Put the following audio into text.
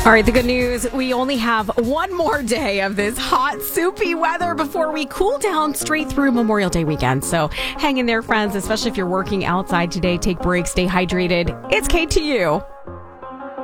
All right, the good news, we only have one more day of this hot, soupy weather before we cool down straight through Memorial Day weekend. So hang in there, friends, especially if you're working outside today. Take breaks, stay hydrated. It's KTU.